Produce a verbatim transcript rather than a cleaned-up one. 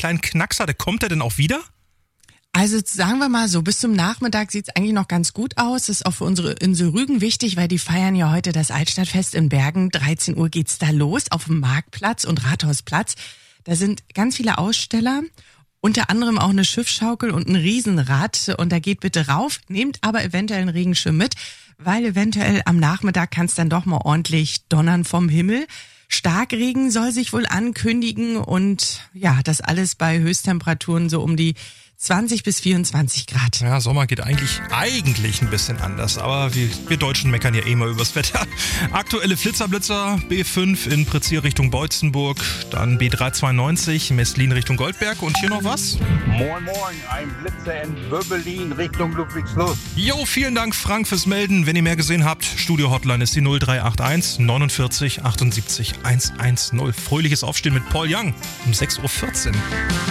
kleinen Knackser. Der kommt der denn auch wieder? Also sagen wir mal so, bis zum Nachmittag sieht's eigentlich noch ganz gut aus. Das ist auch für unsere Insel Rügen wichtig, weil die feiern ja heute das Altstadtfest in Bergen. dreizehn Uhr geht's da los auf dem Marktplatz und Rathausplatz. Da sind ganz viele Aussteller, unter anderem auch eine Schiffschaukel und ein Riesenrad. Und da geht bitte rauf, nehmt aber eventuell einen Regenschirm mit, weil eventuell am Nachmittag kann's dann doch mal ordentlich donnern vom Himmel. Starkregen soll sich wohl ankündigen und ja, das alles bei Höchsttemperaturen so um die zwanzig bis vierundzwanzig Grad. Ja, Sommer geht eigentlich eigentlich ein bisschen anders, aber wir, wir Deutschen meckern ja eh mal übers Wetter. Aktuelle Flitzerblitzer, B fünf in Prezier Richtung Beutzenburg, dann B dreihundertzweiundneunzig, Mestlin Richtung Goldberg und hier noch was? Moin Moin, ein Blitzer in Wöbbelin Richtung Ludwigslust. Jo, vielen Dank Frank fürs Melden. Wenn ihr mehr gesehen habt, Studio-Hotline ist die null drei acht eins neunundvierzig achtundsiebzig hundertzehn. Fröhliches Aufstehen mit Paul Young um sechs Uhr vierzehn.